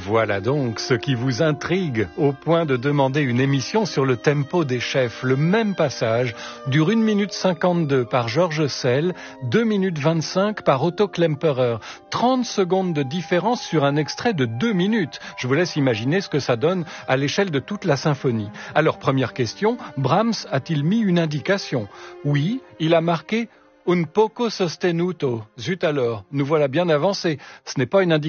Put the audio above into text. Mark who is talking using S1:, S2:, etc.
S1: Voilà donc ce qui vous intrigue au point de demander une émission sur le tempo des chefs. Le même passage dure 1 minute 52 par George Szell, 2 minutes 25 par Otto Klemperer. 30 secondes de différence sur un extrait de 2 minutes. Je vous laisse imaginer ce que ça donne à l'échelle de toute la symphonie. Alors, première question, Brahms a-t-il mis une indication? Oui, il a marqué un poco sostenuto. Zut alors, nous voilà bien avancés. Ce n'est pas une indication